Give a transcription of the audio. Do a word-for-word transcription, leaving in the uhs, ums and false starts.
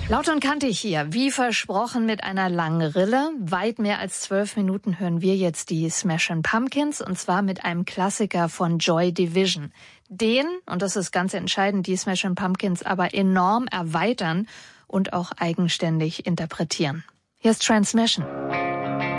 Laut und kantig hier, wie versprochen mit einer langen Rille. Weit mehr als zwölf Minuten hören wir jetzt die Smashing Pumpkins und zwar mit einem Klassiker von Joy Division. Den, und das ist ganz entscheidend, die Smashing Pumpkins aber enorm erweitern und auch eigenständig interpretieren. Hier ist Transmission.